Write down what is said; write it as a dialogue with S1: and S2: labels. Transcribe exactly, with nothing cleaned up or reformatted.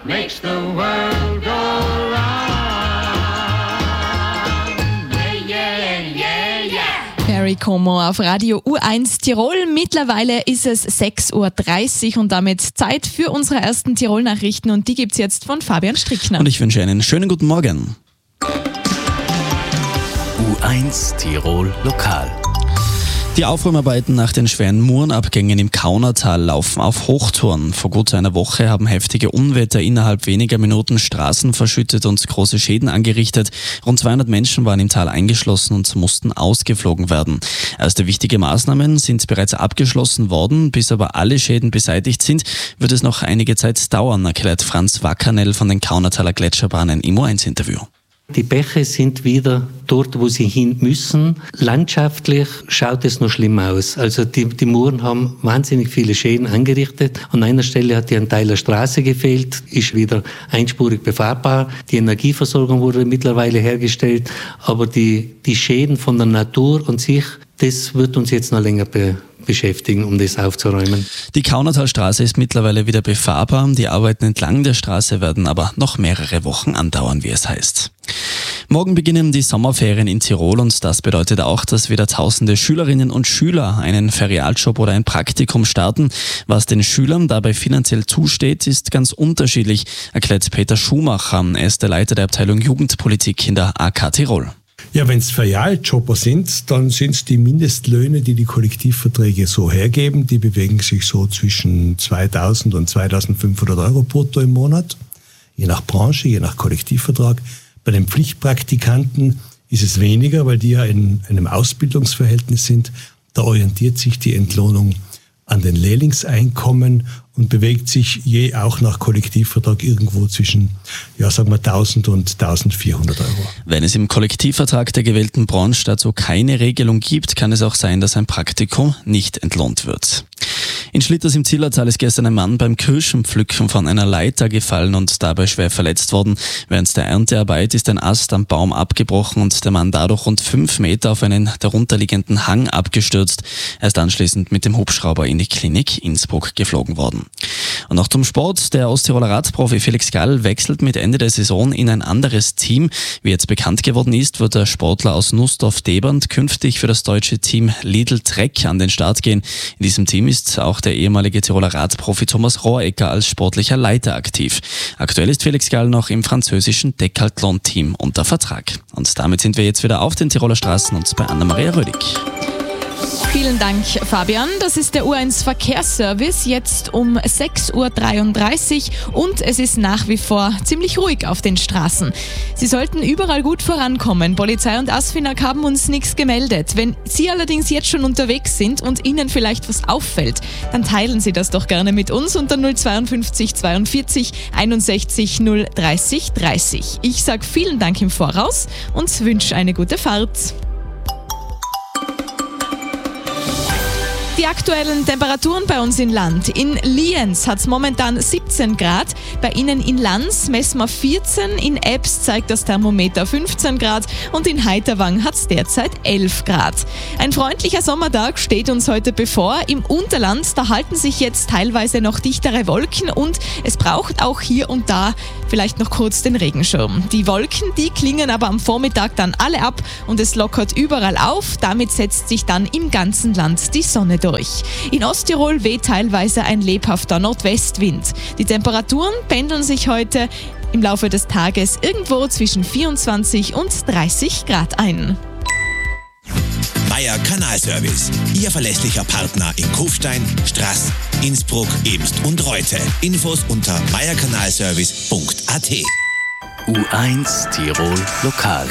S1: makes the world go round. Yeah, yeah, yeah, yeah.
S2: Perry Como auf Radio U eins Tirol. Mittlerweile ist es sechs Uhr dreißig und damit Zeit für unsere ersten Tirol-Nachrichten und die gibt's jetzt von Fabian Strickner.
S3: Und ich wünsche einen schönen guten Morgen.
S4: U eins Tirol Lokal.
S3: Die Aufräumarbeiten nach den schweren Murenabgängen im Kaunertal laufen auf Hochtouren. Vor gut einer Woche haben heftige Unwetter innerhalb weniger Minuten Straßen verschüttet und große Schäden angerichtet. Rund zweihundert Menschen waren im Tal eingeschlossen und mussten ausgeflogen werden. Erste wichtige Maßnahmen sind bereits abgeschlossen worden. Bis aber alle Schäden beseitigt sind, wird es noch einige Zeit dauern, erklärt Franz Wackerl von den Kaunertaler Gletscherbahnen im U eins Interview.
S5: Die Bäche sind wieder dort, wo sie hin müssen. Landschaftlich schaut es noch schlimm aus. Also die, die Muren haben wahnsinnig viele Schäden angerichtet. An einer Stelle hat hier ein Teil der Straße gefehlt, ist wieder einspurig befahrbar. Die Energieversorgung wurde mittlerweile hergestellt. Aber die, die Schäden von der Natur und sich, das wird uns jetzt noch länger be- beschäftigen, um das aufzuräumen.
S3: Die Kaunertalstraße ist mittlerweile wieder befahrbar. Die Arbeiten entlang der Straße werden aber noch mehrere Wochen andauern, wie es heißt. Morgen beginnen die Sommerferien in Tirol und das bedeutet auch, dass wieder tausende Schülerinnen und Schüler einen Ferialjob oder ein Praktikum starten. Was den Schülern dabei finanziell zusteht, ist ganz unterschiedlich, erklärt Peter Schumacher. Er ist der Leiter der Abteilung Jugendpolitik in der A K Tirol.
S6: Ja, wenn es Ferialjobber sind, dann sind es die Mindestlöhne, die die Kollektivverträge so hergeben. Die bewegen sich so zwischen zweitausend und zweitausendfünfhundert Euro brutto im Monat, je nach Branche, je nach Kollektivvertrag. Bei den Pflichtpraktikanten ist es weniger, weil die ja in einem Ausbildungsverhältnis sind. Da orientiert sich die Entlohnung an den Lehrlingseinkommen und bewegt sich je auch nach Kollektivvertrag irgendwo zwischen, ja, sagen wir tausend und eintausendvierhundert Euro.
S3: Wenn es im Kollektivvertrag der gewählten Branche dazu keine Regelung gibt, kann es auch sein, dass ein Praktikum nicht entlohnt wird. In Schlitters im Zillertal ist gestern ein Mann beim Kirschenpflücken von einer Leiter gefallen und dabei schwer verletzt worden. Während der Erntearbeit ist ein Ast am Baum abgebrochen und der Mann dadurch rund fünf Meter auf einen darunterliegenden Hang abgestürzt. Er ist anschließend mit dem Hubschrauber in die Klinik Innsbruck geflogen worden. Und noch zum Sport. Der Osttiroler Radprofi Felix Gall wechselt mit Ende der Saison in ein anderes Team. Wie jetzt bekannt geworden ist, wird der Sportler aus Nussdorf-Debernd künftig für das deutsche Team Lidl Trek an den Start gehen. In diesem Team ist auch der ehemalige Tiroler Radprofi Thomas Rohrecker als sportlicher Leiter aktiv. Aktuell ist Felix Gall noch im französischen Decathlon-Team unter Vertrag. Und damit sind wir jetzt wieder auf den Tiroler Straßen und bei Anna-Maria Rödig.
S2: Vielen Dank, Fabian. Das ist der U eins Verkehrsservice, jetzt um sechs Uhr dreiunddreißig und es ist nach wie vor ziemlich ruhig auf den Straßen. Sie sollten überall gut vorankommen. Polizei und ASFINAG haben uns nichts gemeldet. Wenn Sie allerdings jetzt schon unterwegs sind und Ihnen vielleicht was auffällt, dann teilen Sie das doch gerne mit uns unter null zweiundfünfzig zweiundvierzig einundsechzig null dreißig dreißig. Ich sage vielen Dank im Voraus und wünsche eine gute Fahrt. Die aktuellen Temperaturen bei uns in Land. In Lienz hat es momentan siebzehn Grad, bei Ihnen in Lanz messen wir vierzehn, in Ebbs zeigt das Thermometer fünfzehn Grad und in Heiterwang hat es derzeit elf Grad. Ein freundlicher Sommertag steht uns heute bevor. Im Unterland, da halten sich jetzt teilweise noch dichtere Wolken und es braucht auch hier und da vielleicht noch kurz den Regenschirm. Die Wolken, die klingen aber am Vormittag dann alle ab und es lockert überall auf. Damit setzt sich dann im ganzen Land die Sonne durch. In Osttirol weht teilweise ein lebhafter Nordwestwind. Die Temperaturen pendeln sich heute im Laufe des Tages irgendwo zwischen vierundzwanzig und dreißig Grad ein.
S4: Meier Kanalservice, Ihr verlässlicher Partner in Kufstein, Straß, Innsbruck, Eemst und Reute. Infos unter meier kanalservice punkt a t. U eins Tirol Lokal.